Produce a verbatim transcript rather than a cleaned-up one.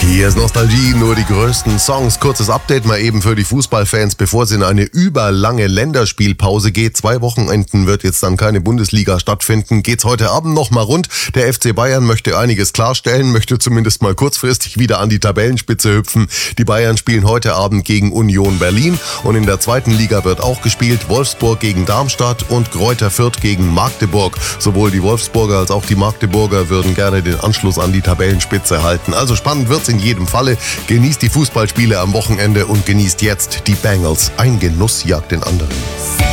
Hier ist Nostalgie, nur die größten Songs. Kurzes Update mal eben für die Fußballfans, bevor es in eine überlange Länderspielpause geht. Zwei Wochenenden wird jetzt dann keine Bundesliga stattfinden. Geht's heute Abend noch mal rund. Der F C Bayern möchte einiges klarstellen, möchte zumindest mal kurzfristig wieder an die Tabellenspitze hüpfen. Die Bayern spielen heute Abend gegen Union Berlin und in der zweiten Liga wird auch gespielt. Wolfsburg gegen Darmstadt und Greuther Fürth gegen Magdeburg. Sowohl die Wolfsburger als auch die Magdeburger würden gerne den Anschluss an die Tabellenspitze halten. Also spannend wird's in jedem Falle. Genießt die Fußballspiele am Wochenende und genießt jetzt die Bengals. Ein Genuss jagt den anderen.